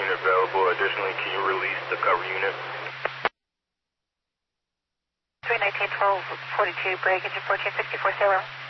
unit available. Additionally, can you release the cover unit? 319-1242, break engine 1464, stay low.